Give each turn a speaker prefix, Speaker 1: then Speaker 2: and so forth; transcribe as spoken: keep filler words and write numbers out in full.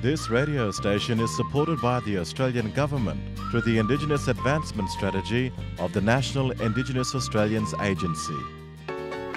Speaker 1: This radio station is supported by the Australian Government through the Indigenous Advancement Strategy of the National Indigenous Australians Agency.